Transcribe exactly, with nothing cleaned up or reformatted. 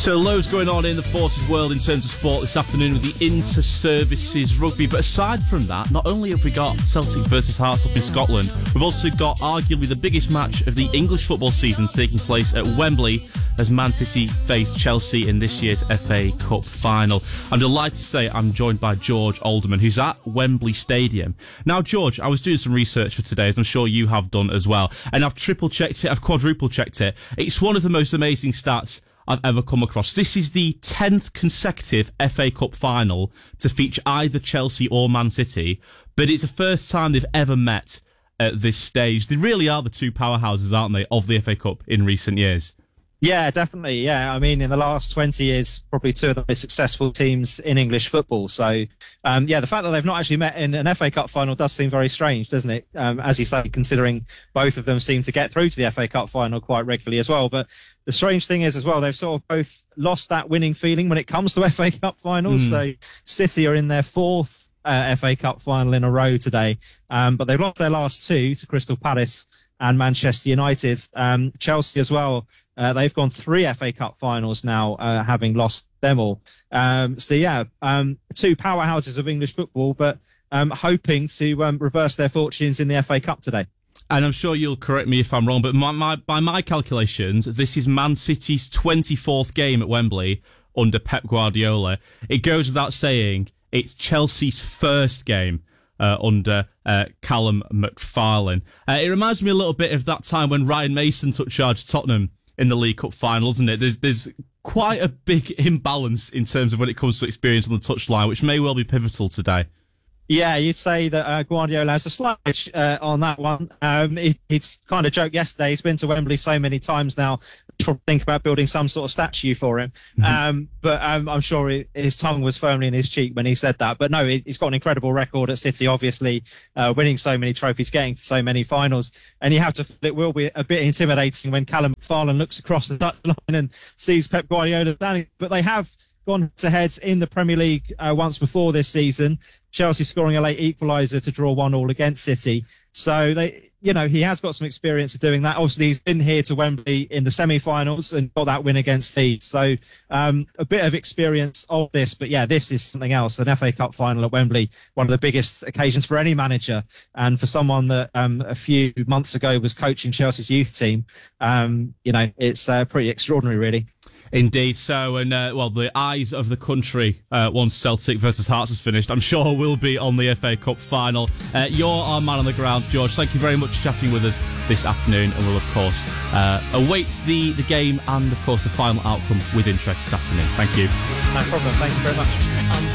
So loads going on in the Forces world in terms of sport this afternoon with the Inter-Services Rugby. But aside from that, not only have we got Celtic versus Hearts up in Scotland, we've also got arguably the biggest match of the English football season taking place at Wembley as Man City face Chelsea in this year's F A Cup final. I'm delighted to say I'm joined by George Alderman, who's at Wembley Stadium. Now, George, I was doing some research for today, as I'm sure you have done as well, and I've triple-checked it, I've quadruple-checked it. It's one of the most amazing stats I've ever come across. This is the tenth consecutive F A Cup final to feature either Chelsea or Man City, but it's the first time they've ever met at this stage. They really are the two powerhouses, aren't they, of the F A Cup in recent years? Yeah, definitely. Yeah, I mean, in the last twenty years, probably two of the most successful teams in English football. So, um, yeah, the fact that they've not actually met in an F A Cup final does seem very strange, doesn't it? Um, as you say, considering both of them seem to get through to the F A Cup final quite regularly as well. But the strange thing is as well, they've sort of both lost that winning feeling when it comes to F A Cup finals. Mm. So City are in their fourth uh, F A Cup final in a row today. Um, but they've lost their last two to Crystal Palace and Manchester United. Um, Chelsea as well. Uh, they've gone three F A Cup finals now, uh, having lost them all. Um, so yeah, um, two powerhouses of English football, but um, hoping to um, reverse their fortunes in the F A Cup today. And I'm sure you'll correct me if I'm wrong, but my, my, by my calculations, this is Man City's twenty-fourth game at Wembley under Pep Guardiola. It goes without saying, it's Chelsea's first game Uh, under uh, Callum McFarlane. Uh, it reminds me a little bit of that time when Ryan Mason took charge of Tottenham in the League Cup final, isn't it? There's there's quite a big imbalance in terms of when it comes to experience on the touchline, which may well be pivotal today. Yeah, you'd say that uh, Guardiola has a slight edge uh, on that one. Um, he, he's kind of joked yesterday. He's been to Wembley so many times now. Probably think about building some sort of statue for him. Mm-hmm. Um, but um, I'm sure he, his tongue was firmly in his cheek when he said that. But no, he, he's got an incredible record at City, obviously, uh, winning so many trophies, getting to so many finals. And you have to, it will be a bit intimidating when Callum McFarlane looks across the touchline and sees Pep Guardiola standing. But they have gone to heads in the Premier League uh, once before this season. Chelsea scoring a late equaliser to draw one all against City. So they, you know, he has got some experience of doing that. Obviously, he's been here to Wembley in the semi-finals and got that win against Leeds. So um, a bit of experience of this. But yeah, this is something else. An F A Cup final at Wembley, one of the biggest occasions for any manager. And for someone that um, a few months ago was coaching Chelsea's youth team, um, you know, it's uh, pretty extraordinary, really. Indeed so, and uh, well, the eyes of the country uh, once Celtic versus Hearts is finished, I'm sure will be on the F A Cup final. Uh, you're our man on the ground, George. Thank you very much for chatting with us this afternoon, and we'll of course uh, await the, the game and of course the final outcome with interest this afternoon. Thank you. No problem. Thank you very much.